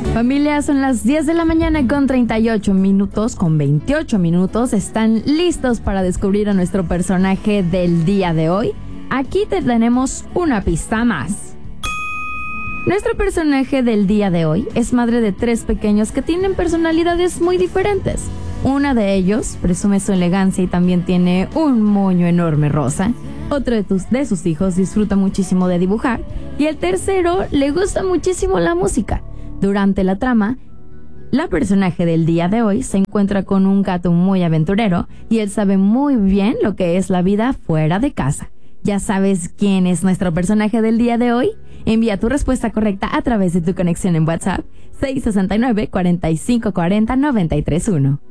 Familia, son las 10 de la mañana con 38 minutos, con 28 minutos. ¿Están listos para descubrir a nuestro personaje del día de hoy? Aquí te tenemos una pista más. Nuestro personaje del día de hoy es madre de 3 pequeños que tienen personalidades muy diferentes. Una de ellos presume su elegancia y también tiene un moño enorme rosa. Otro de sus hijos disfruta muchísimo de dibujar. Y el tercero le gusta muchísimo la música. Durante la trama, la personaje del día de hoy se encuentra con un gato muy aventurero y él sabe muy bien lo que es la vida fuera de casa. ¿Ya sabes quién es nuestro personaje del día de hoy? Envía tu respuesta correcta a través de tu conexión en WhatsApp 669 4540 931.